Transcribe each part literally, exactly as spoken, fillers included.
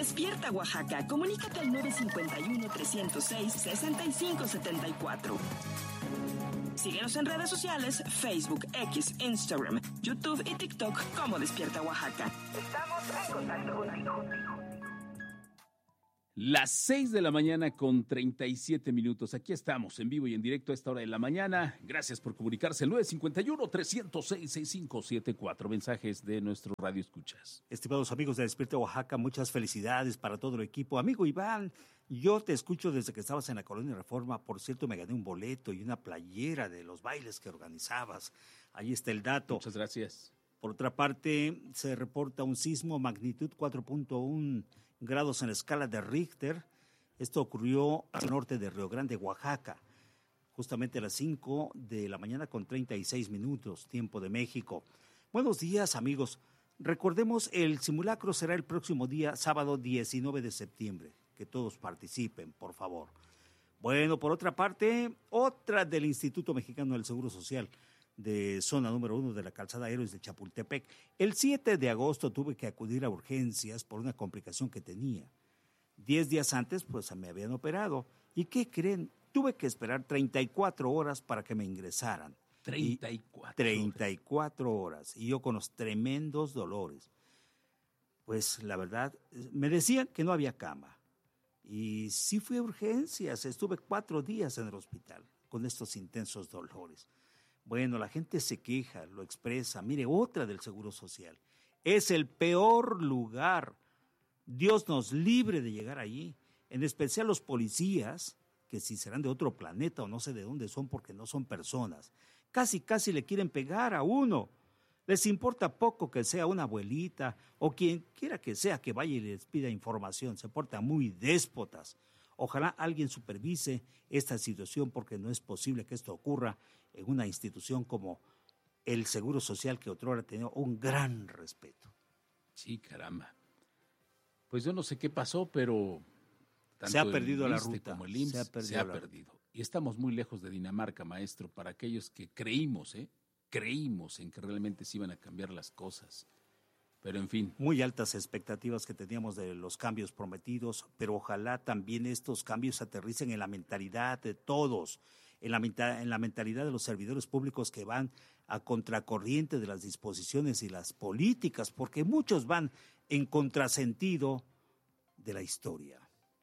Despierta Oaxaca. Comunícate al nueve cinco uno, tres cero seis, seis cinco siete cuatro. Síguenos en redes sociales, Facebook, X, Instagram, YouTube y TikTok como Despierta Oaxaca. Estamos en contacto contigo. Las seis de la mañana con treinta y siete minutos. Aquí estamos en vivo y en directo a esta hora de la mañana. Gracias por comunicarse al nueve cinco uno, tres cero seis, seis cinco siete cuatro. Mensajes de nuestro radio escuchas. Estimados amigos de Despierta Oaxaca, muchas felicidades para todo el equipo. Amigo Iván, yo te escucho desde que estabas en la Colonia Reforma. Por cierto, me gané un boleto y una playera de los bailes que organizabas. Ahí está el dato. Muchas gracias. Por otra parte, se reporta un sismo magnitud cuatro punto uno grados en la escala de Richter. Esto ocurrió al norte de Río Grande, Oaxaca, justamente a las cinco de la mañana con treinta y seis minutos, tiempo de México. Buenos días, amigos. Recordemos, el simulacro será el próximo día, sábado diecinueve de septiembre. Que todos participen, por favor. Bueno, por otra parte, otra del Instituto Mexicano del Seguro Social, de zona número uno de la calzada Héroes de Chapultepec. El siete de agosto tuve que acudir a urgencias por una complicación que tenía. Diez días antes, pues me habían operado. ¿Y qué creen? Tuve que esperar treinta y cuatro horas para que me ingresaran. treinta y cuatro treinta y cuatro horas. Y yo con los tremendos dolores. Pues la verdad, me decían que no había cama. Y sí fui a urgencias. Estuve cuatro días en el hospital con estos intensos dolores. Bueno, la gente se queja, lo expresa. Mire, otra del Seguro Social. Es el peor lugar. Dios nos libre de llegar allí. En especial los policías, que si serán de otro planeta o no sé de dónde son porque no son personas. Casi, casi le quieren pegar a uno. Les importa poco que sea una abuelita o quien quiera que sea que vaya y les pida información. Se portan muy déspotas. Ojalá alguien supervise esta situación porque no es posible que esto ocurra en una institución como el Seguro Social, que otrora tenía un gran respeto. Sí, caramba. Pues yo no sé qué pasó, pero tanto se ha perdido el la ISSSTE ruta. Como el I M S S Se ha perdido. Se ha perdido. Y estamos muy lejos de Dinamarca, maestro, para aquellos que creímos, ¿eh? Creímos en que realmente se iban a cambiar las cosas. Pero en fin. Muy altas expectativas que teníamos de los cambios prometidos, pero ojalá también estos cambios aterricen en la mentalidad de todos, en la, en la mentalidad de los servidores públicos que van a contracorriente de las disposiciones y las políticas, porque muchos van en contrasentido de la historia.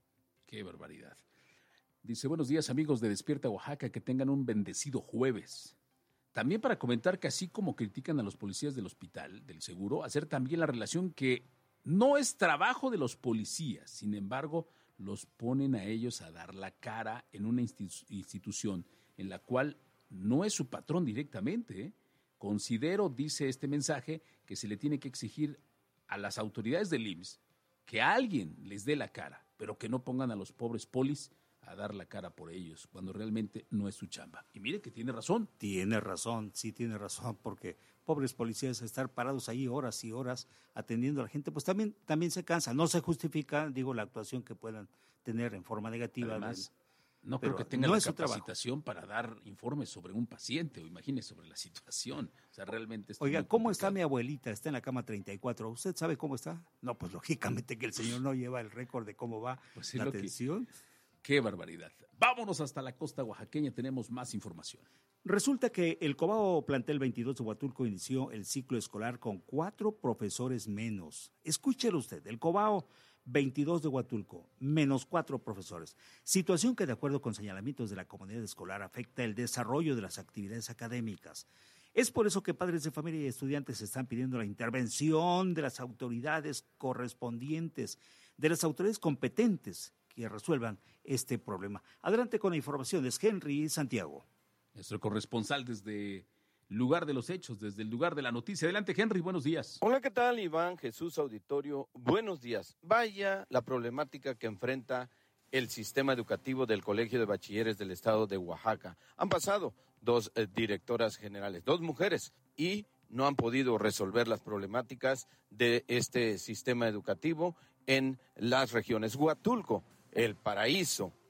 Qué barbaridad. Dice, buenos días amigos de Despierta Oaxaca, que tengan un bendecido jueves. También para comentar que así como critican a los policías del hospital, del seguro, hacer también la relación que no es trabajo de los policías, sin embargo, los ponen a ellos a dar la cara en una institu- institución en la cual no es su patrón directamente. ¿eh? Considero, dice este mensaje, que se le tiene que exigir a las autoridades del I M S S que alguien les dé la cara, pero que no pongan a los pobres polis a dar la cara por ellos, cuando realmente no es su chamba. Y mire que tiene razón. Tiene razón, sí tiene razón, porque pobres policías estar parados ahí horas y horas atendiendo a la gente, pues también, también se cansa. No se justifica, digo, la actuación que puedan tener en forma negativa. Además, del, no creo que tengan no la capacitación trabajo. para dar informes sobre un paciente, o imagine sobre la situación. O sea, realmente... Oiga, ¿cómo está mi abuelita? Está en la cama treinta y cuatro. ¿Usted sabe cómo está? No, pues lógicamente que el señor no lleva el récord de cómo va pues sí, la lo atención. Que... ¡Qué barbaridad! Vámonos hasta la costa oaxaqueña, tenemos más información. Resulta que el Cobao Plantel veintidós de Huatulco inició el ciclo escolar con cuatro profesores menos. Escúchelo usted, el Cobao veintidós de Huatulco, menos cuatro profesores. Situación que, de acuerdo con señalamientos de la comunidad escolar, afecta el desarrollo de las actividades académicas. Es por eso que padres de familia y estudiantes están pidiendo la intervención de las autoridades correspondientes, de las autoridades competentes, que resuelvan este problema. Adelante con la información, es Henry Santiago. Nuestro corresponsal desde el lugar de los hechos, desde el lugar de la noticia. Adelante, Henry, buenos días. Hola, ¿qué tal, Iván, Jesús, auditorio? Buenos días. Vaya la problemática que enfrenta el sistema educativo del Colegio de Bachilleres del Estado de Oaxaca. Han pasado dos eh, directoras generales, dos mujeres, y no han podido resolver las problemáticas de este sistema educativo en las regiones Huatulco, El Paraíso,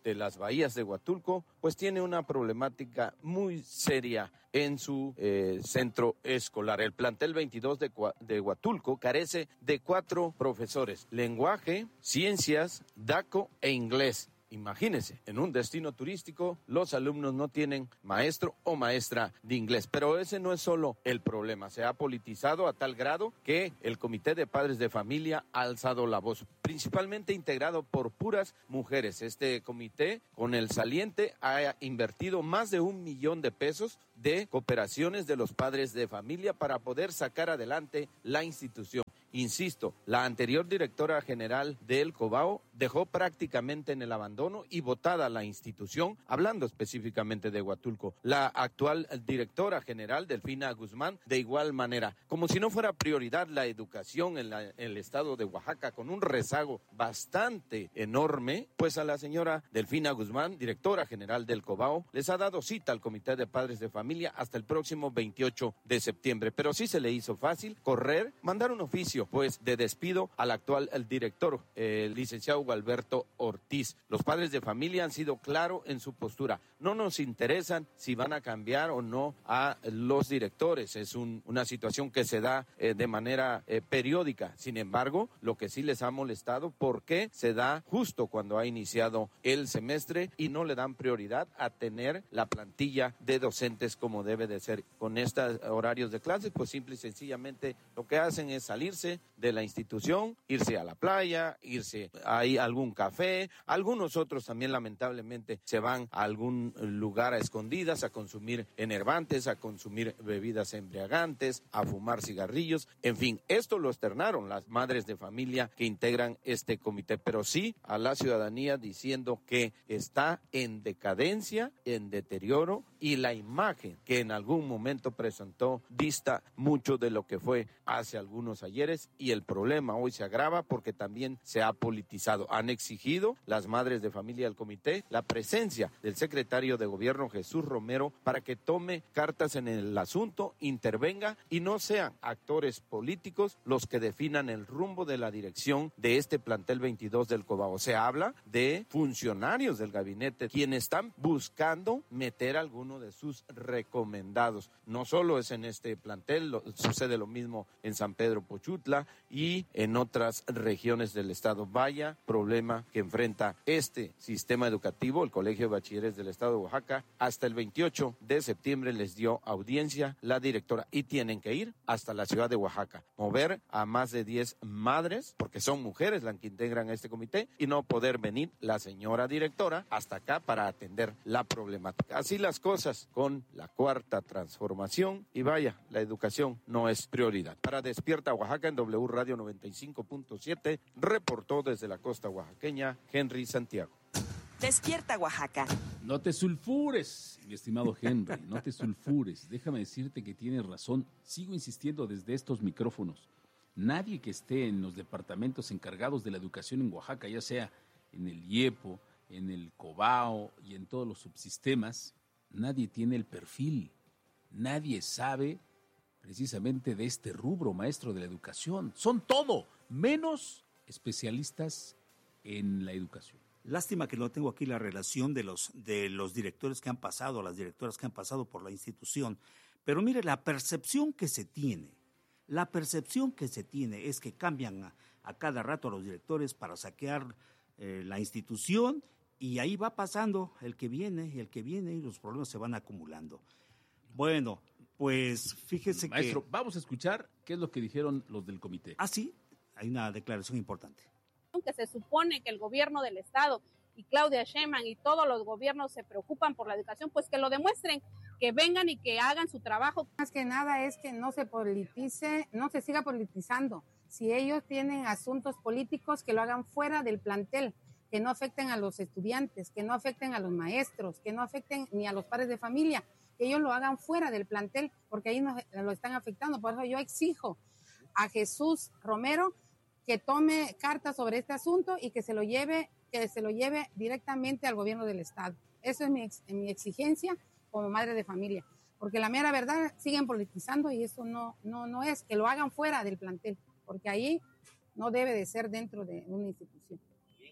de las bahías de Huatulco, pues tiene una problemática muy seria en su eh, centro escolar. El plantel veintidós de, de Huatulco carece de cuatro profesores: lenguaje, ciencias, daco e inglés. Imagínense, en un destino turístico los alumnos no tienen maestro o maestra de inglés. Pero ese no es solo el problema. Se ha politizado a tal grado que el Comité de Padres de Familia ha alzado la voz, principalmente integrado por puras mujeres. Este comité, con el saliente, ha invertido más de un millón de pesos de cooperaciones de los padres de familia para poder sacar adelante la institución. Insisto, la anterior directora general del Cobao dejó prácticamente en el abandono y botada la institución, hablando específicamente de Huatulco. La actual directora general, Delfina Guzmán, de igual manera. Como si no fuera prioridad la educación en, la, en el estado de Oaxaca, con un rezago bastante enorme, pues a la señora Delfina Guzmán, directora general del Cobao, les ha dado cita al Comité de Padres de Familia hasta el próximo veintiocho de septiembre. Pero sí se le hizo fácil correr, mandar un oficio pues de despido al actual el director, eh, el licenciado Gualberto Ortiz. Los padres de familia han sido claros en su postura. No nos interesan si van a cambiar o no a los directores. Es un, una situación que se da eh, de manera eh, periódica. Sin embargo, lo que sí les ha molestado, ¿por qué se da justo cuando ha iniciado el semestre y no le dan prioridad a tener la plantilla de docentes como debe de ser? Con estos horarios de clases, pues simple y sencillamente lo que hacen es salirse de la institución, irse a la playa, irse a algún café. Algunos otros también lamentablemente se van a algún lugar a escondidas a consumir enervantes, a consumir bebidas embriagantes, a fumar cigarrillos. En fin, esto lo externaron las madres de familia que integran este comité, pero sí a la ciudadanía diciendo que está en decadencia, en deterioro, y la imagen que en algún momento presentó dista mucho de lo que fue hace algunos ayeres, y el problema hoy se agrava porque también se ha politizado. Han exigido las madres de familia del comité la presencia del secretario de gobierno Jesús Romero para que tome cartas en el asunto, intervenga y no sean actores políticos los que definan el rumbo de la dirección de este plantel veintidós del Cobao. Se habla de funcionarios del gabinete quienes están buscando meter a alguno de sus recomendados. No solo es en este plantel, lo, sucede lo mismo en San Pedro Pochutla y en otras regiones del estado. Vaya problema que enfrenta este sistema educativo. El Colegio de Bachilleres del estado de Oaxaca hasta el veintiocho de septiembre les dio audiencia la directora y tienen que ir hasta la ciudad de Oaxaca, mover a más de diez madres, porque son mujeres las que integran este comité, y no poder venir la señora directora hasta acá para atender la problemática. Así las cosas con la cuarta transformación, y vaya, la educación no es prioridad. Para Despierta Oaxaca en W Radio noventa y cinco punto siete, reportó desde la costa oaxaqueña Henry Santiago. Despierta Oaxaca. No te sulfures, mi estimado Henry, no te sulfures. Déjame decirte que tienes razón. Sigo insistiendo desde estos micrófonos. Nadie que esté en los departamentos encargados de la educación en Oaxaca, ya sea en el IEPO, en el Cobao y en todos los subsistemas, nadie tiene el perfil. Nadie sabe precisamente de este rubro, maestro de la educación. Son todo, menos especialistas en la educación. Lástima que no tengo aquí la relación de los, de los directores que han pasado, las directoras que han pasado por la institución. Pero mire, la percepción que se tiene, la percepción que se tiene es que cambian a, a cada rato a los directores para saquear eh, la institución, y ahí va pasando el que viene y el que viene y los problemas se van acumulando. Bueno, pues fíjese Maestro, que... Maestro, vamos a escuchar qué es lo que dijeron los del comité. Ah, sí, hay una declaración importante. Que se supone que el gobierno del estado y Claudia Sheinbaum y todos los gobiernos se preocupan por la educación, pues que lo demuestren, que vengan y que hagan su trabajo. Más que nada es que no se politice, no se siga politizando. Si ellos tienen asuntos políticos, que lo hagan fuera del plantel, que no afecten a los estudiantes, que no afecten a los maestros, que no afecten ni a los padres de familia, que ellos lo hagan fuera del plantel, porque ahí nos lo están afectando. Por eso yo exijo a Jesús Romero que tome cartas sobre este asunto y que se lo lleve, que se lo lleve directamente al gobierno del estado. Eso es mi, ex, mi exigencia como madre de familia, porque la mera verdad siguen politizando y eso no, no, no es, que lo hagan fuera del plantel, porque ahí no debe de ser dentro de una institución.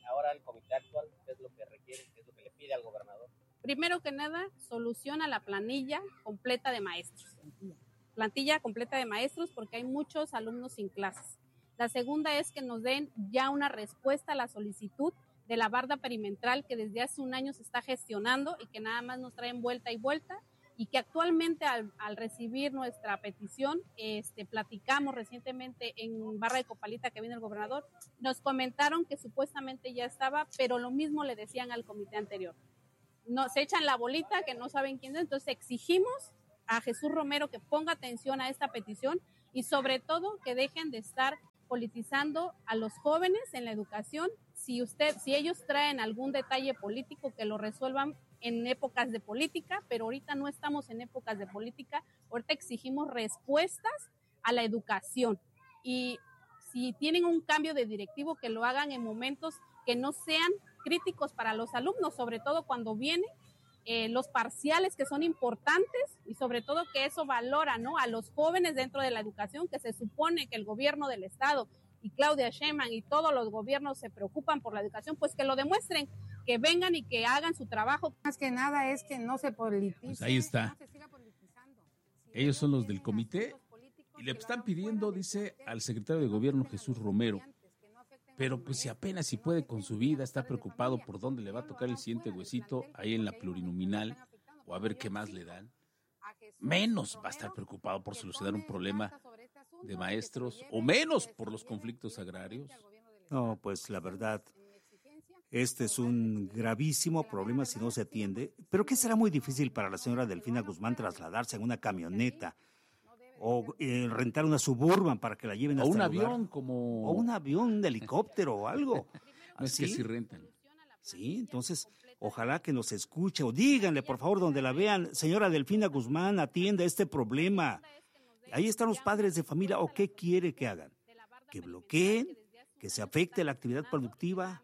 ahora el comité actual, ¿qué es lo que requiere, qué es lo que le pide al gobernador? Primero que nada, soluciona la planilla completa de maestros. Plantilla completa de maestros porque hay muchos alumnos sin clases. La segunda es que nos den ya una respuesta a la solicitud de la barda perimetral que desde hace un año se está gestionando y que nada más nos traen vuelta y vuelta, y que actualmente al, al recibir nuestra petición, este, platicamos recientemente en Barra de Copalita que vino el gobernador, nos comentaron que supuestamente ya estaba, pero lo mismo le decían al comité anterior. Nos echan la bolita que no saben quién es, entonces exigimos a Jesús Romero que ponga atención a esta petición y sobre todo que dejen de estar politizando a los jóvenes en la educación. Si usted, si ellos traen algún detalle político, que lo resuelvan en épocas de política, pero ahorita no estamos en épocas de política, ahorita exigimos respuestas a la educación. Y si tienen un cambio de directivo, que lo hagan en momentos que no sean críticos para los alumnos, sobre todo cuando vienen eh, los parciales, que son importantes, y sobre todo que eso valora, ¿no?, a los jóvenes dentro de la educación, que se supone que el gobierno del estado y Claudia Sheinbaum y todos los gobiernos se preocupan por la educación, pues que lo demuestren, que vengan y que hagan su trabajo. Más que nada es que no se politice. Pues ahí está. No se siga politizando. Si Ellos son los del tienen comité asuntos políticos, y le que lo están hagan pidiendo, fuera del dice, plantel, al secretario de que no gobierno afecten a Jesús los Romero. estudiantes, que no afecten a Pero los pues si maestros, apenas si que no puede afecten con su a los vida, está padres de preocupado familia, por dónde le va a que no tocar lo el siguiente hagan fuera del huesito plantel, ahí en la porque ellos mismos plurinominal, están afectando. o a ver Yo qué más le exijo dan. a Jesús Menos va a estar Romero preocupado por que solucionar un tome problema cartas sobre este asunto, de que se lo maestros, lleve, o menos que se por lo los lleve conflictos directamente agrarios. al gobierno del No, estado. pues la Estamos verdad, en mi exigencia, este es pero un vale, gravísimo que la mera problema si no verdad se siga atiende. politizando. Pero ¿qué será muy No, difícil para no, la no, señora que lo Delfina hagan Guzmán fuera del trasladarse en plantel, una porque así camioneta no debe de o ser. eh, rentar una Suburban para que la lleven O hasta un el lugar? avión como... O un avión, un helicóptero o algo. No es que ¿Así? si rentan. Sí, entonces, ojalá que nos escuche o díganle, por favor, donde la vean, señora Delfina Guzmán, atienda este problema. Ahí están los padres de familia, ¿o qué quiere que hagan? ¿Que bloqueen? ¿Que se afecte la actividad productiva?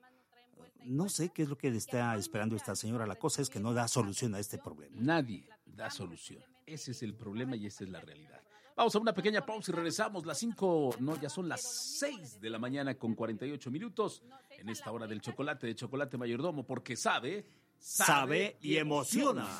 No sé qué es lo que está esperando esta señora. La cosa es que no da solución a este problema. Nadie da solución. Ese es el problema y esa es la realidad. Vamos a una pequeña pausa y regresamos. Las cinco, no, ya son las seis de la mañana con cuarenta y ocho minutos en esta hora del chocolate de Chocolate Mayordomo, porque sabe, Sabe y emociona.